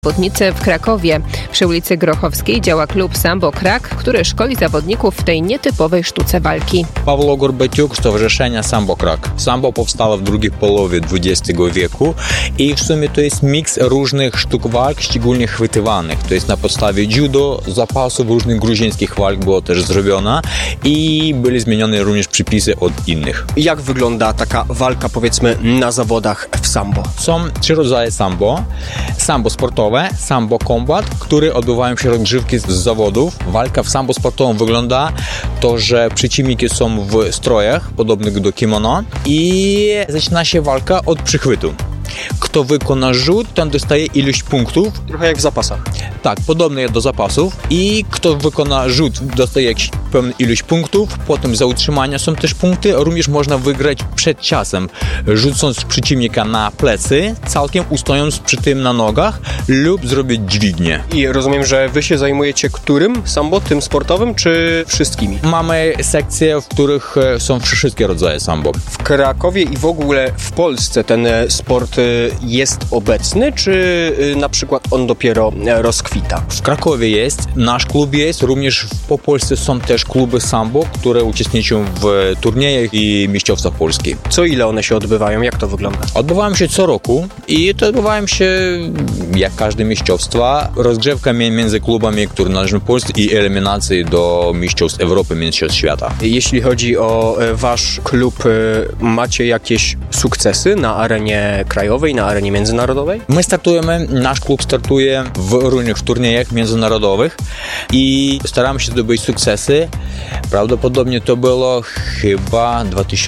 Zawodnicy w Krakowie. Przy ulicy Grochowskiej działa klub Sambo Krak, który szkoli zawodników w tej nietypowej sztuce walki. Pawło Gorbatiuk, Stowarzyszenie Sambo Krak. Sambo powstało w drugiej połowie XX wieku i w sumie to jest miks różnych sztuk walk, szczególnie chwytywanych. To jest na podstawie judo, zapasów różnych gruzińskich walk było też zrobione i były zmienione również przepisy od innych. Jak wygląda taka walka, powiedzmy, na zawodach w sambo? Są trzy rodzaje sambo. Sambo sportowe, sambo combat, które odbywają się rozgrzewki z zawodów. Walka w sambo sportowym wygląda to, że przeciwniki są w strojach podobnych do kimono i zaczyna się walka od przychwytu. Kto wykona rzut, ten dostaje ilość punktów. Trochę jak w zapasach. Tak, podobnie do zapasów. I kto wykona rzut, dostaje jakąś pewną ilość punktów. Potem za utrzymania są też punkty. Również można wygrać przed czasem, rzucąc przeciwnika na plecy, całkiem ustojąc przy tym na nogach lub zrobić dźwignię. I rozumiem, że wy się zajmujecie którym sambo? Tym sportowym, czy wszystkimi? Mamy sekcje, w których są wszystkie rodzaje sambo. W Krakowie i w ogóle w Polsce ten sport jest obecny, czy na przykład on dopiero rozkwita? W Krakowie jest, nasz klub jest, również po Polsce są też kluby sambo, które uczestniczą w turniejach i mistrzostwach Polski. Co ile one się odbywają? Jak to wygląda? Odbywają się co roku i to odbywają się jak każde mistrzostwa, rozgrzewka między klubami, które należą Polsce i eliminacje do mistrzostw Europy, mistrzostw świata. Jeśli chodzi o wasz klub, macie jakieś sukcesy na arenie krajowej, na arenie międzynarodowej? My startujemy, nasz klub startuje w różnych turniejach międzynarodowych i staramy się zdobyć sukcesy. Prawdopodobnie to było chyba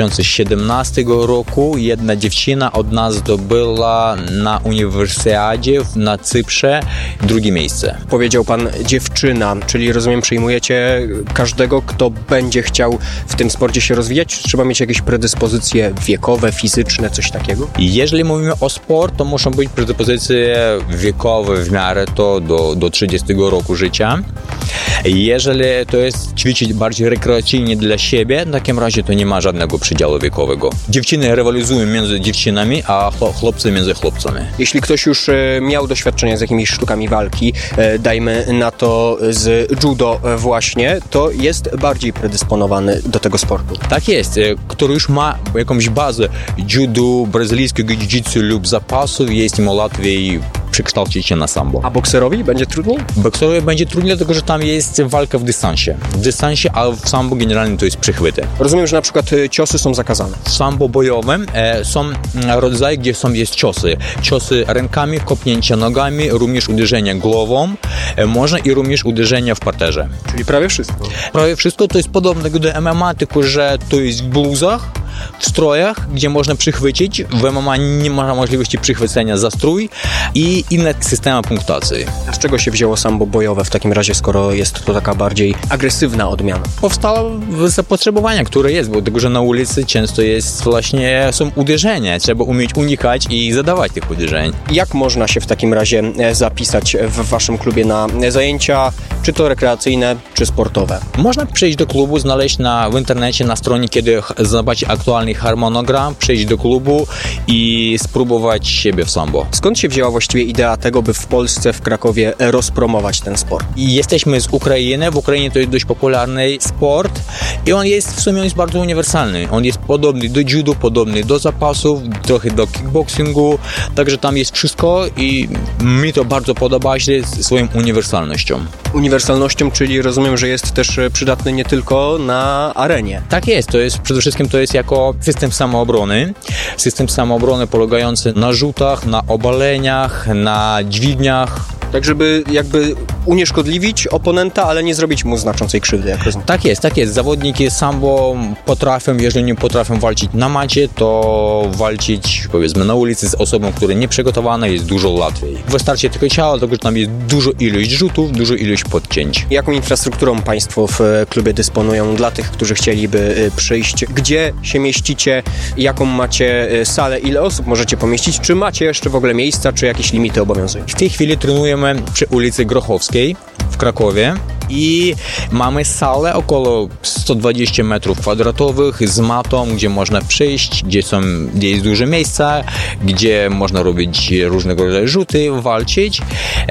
2017 roku. Jedna dziewczyna od nas zdobyła na uniwersjadzie na Cyprze drugie miejsce. Powiedział pan dziewczyna, czyli rozumiem, przyjmujecie każdego, kto będzie chciał w tym sporcie się rozwijać? Czy trzeba mieć jakieś predyspozycje wiekowe, fizyczne, coś takiego? Jeżeli mówimy o sport, to muszą być predyspozycje wiekowe w miarę to do 30 roku życia. Jeżeli to jest ćwiczyć bardziej rekreacyjnie dla siebie, w takim razie to nie ma żadnego przedziału wiekowego. Dziewczyny rywalizują między dziewczynami, a chłopcy między chłopcami. Jeśli ktoś już miał doświadczenie z jakimiś sztukami walki, dajmy na to z judo właśnie, to jest bardziej predysponowany do tego sportu. Tak jest. Który już ma jakąś bazę judo, brazylijskiego jiu-jitsu lub zapasów, jest mu łatwiej przekształcić się na sambo. A bokserowi będzie trudniej? Bokserowi będzie trudniej, dlatego że tam jest walka w dystansie. A w sambo generalnie to jest przychwyty. Rozumiem, że na przykład ciosy są zakazane. W sambo bojowym są rodzaje, gdzie jest ciosy. Ciosy rękami, kopnięcia nogami, również uderzenia głową. Można i również uderzenia w parterze. Czyli prawie wszystko. Prawie wszystko to jest podobne do MMA, tylko że to jest w bluzach, w strojach, gdzie można przychwycić. W MMA nie ma możliwości przychwycenia za strój i inne systemy punktacji. A z czego się wzięło sambo bojowe w takim razie, skoro jest to taka bardziej agresywna odmiana? Powstało z zapotrzebowania, które jest, bo tego, że na ulicy często jest właśnie są uderzenia. Trzeba umieć unikać i zadawać tych uderzeń. Jak można się w takim razie zapisać w waszym klubie na zajęcia, czy to rekreacyjne, czy sportowe? Można przyjść do klubu, znaleźć w internecie, na stronie, kiedy zobaczyć aktualny harmonogram, przyjść do klubu i spróbować siebie w sambo. Skąd się wzięła właściwie idea tego, by w Polsce, w Krakowie rozpromować ten sport? Jesteśmy z Ukrainy. W Ukrainie to jest dość popularny sport i on jest bardzo uniwersalny. On jest podobny do judo, podobny do zapasów, trochę do kickboxingu, także tam jest wszystko i mi to bardzo podoba się swoją uniwersalnością. Uniwersalnością, czyli rozumiem, że jest też przydatny nie tylko na arenie. Tak jest, przede wszystkim to jest jako system samoobrony. System samoobrony polegający na rzutach, na obaleniach, na dźwigniach. Tak, żeby jakby unieszkodliwić oponenta, ale nie zrobić mu znaczącej krzywdy, jak rozumiem. Tak jest. Zawodniki sambo potrafią, jeżeli nie potrafią walczyć na macie, to walczyć, powiedzmy, na ulicy z osobą, która nie przygotowana, jest dużo łatwiej. Wystarczy tylko ciało, dlatego że tam jest dużo ilość rzutów, dużo ilość podcięć. Jaką infrastrukturą państwo w klubie dysponują dla tych, którzy chcieliby przyjść? Gdzie się mieścicie? Jaką macie salę? Ile osób możecie pomieścić? Czy macie jeszcze w ogóle miejsca, czy jakieś limity obowiązują? W tej chwili trenujemy przy ulicy Grochowskiej w Krakowie. I mamy salę około 120 metrów kwadratowych z matą, gdzie można przyjść, gdzie jest dużo miejsca, gdzie można robić różnego rodzaju rzuty, walczyć.